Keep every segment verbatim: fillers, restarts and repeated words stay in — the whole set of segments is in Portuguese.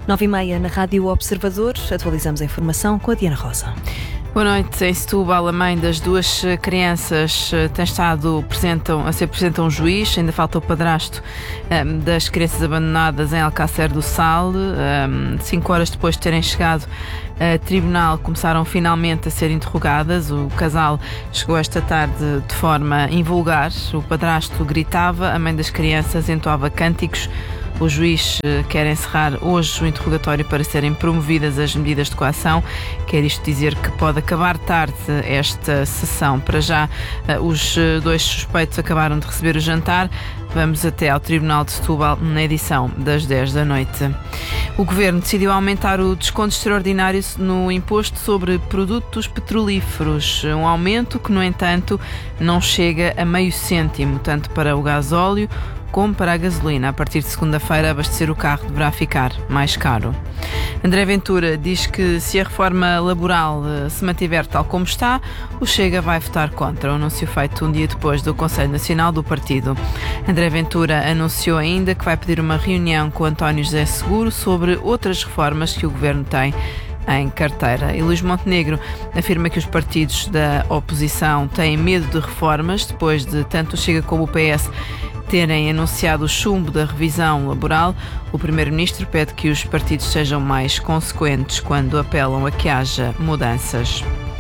Nove e meia na Rádio Observador, atualizamos a informação com a Diana Rosa. Boa noite. Em Setúbal, a mãe das duas crianças tem estado apresentam, a ser presente a um juiz. Ainda falta o padrasto um, das crianças abandonadas em Alcácer do Sal. Um, cinco horas depois de terem chegado a tribunal, começaram finalmente a ser interrogadas. O casal chegou esta tarde de forma invulgar. O padrasto gritava, a mãe das crianças entoava cânticos. O juiz quer encerrar hoje o interrogatório para serem promovidas as medidas de coação. Quer isto dizer que pode acabar tarde esta sessão. Para já, os dois suspeitos acabaram de receber o jantar. Vamos até ao Tribunal de Setúbal na edição das dez da noite. O Governo decidiu aumentar o desconto extraordinário no imposto sobre produtos petrolíferos. Um aumento que, no entanto, não chega a meio cêntimo, tanto para o gasóleo como para a gasolina. A partir de segunda-feira, abastecer o carro deverá ficar mais caro. André Ventura diz que se a reforma laboral se mantiver tal como está, o Chega vai votar contra. O anúncio feito um dia depois do Conselho Nacional do partido. André Ventura anunciou ainda que vai pedir uma reunião com António José Seguro sobre outras reformas que o Governo tem em carteira. E Luís Montenegro afirma que os partidos da oposição têm medo de reformas, depois de tanto o Chega como o P S terem anunciado o chumbo da revisão laboral. O Primeiro-Ministro pede que os partidos sejam mais consequentes quando apelam a que haja mudanças.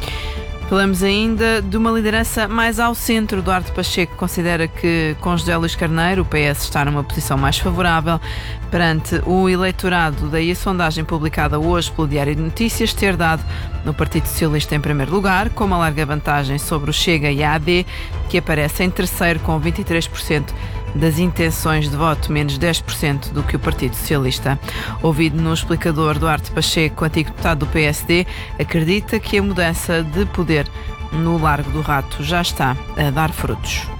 Falamos ainda de uma liderança mais ao centro. Duarte Pacheco considera que com José Luís Carneiro o P S está numa posição mais favorável perante o eleitorado. Daí a sondagem publicada hoje pelo Diário de Notícias ter dado no Partido Socialista em primeiro lugar, com uma larga vantagem sobre o Chega e a A D, que aparece em terceiro com vinte e três por cento das intenções de voto, menos dez por cento do que o Partido Socialista. Ouvido no explicador, Duarte Pacheco, antigo deputado do P S D, acredita que a mudança de poder no Largo do Rato já está a dar frutos.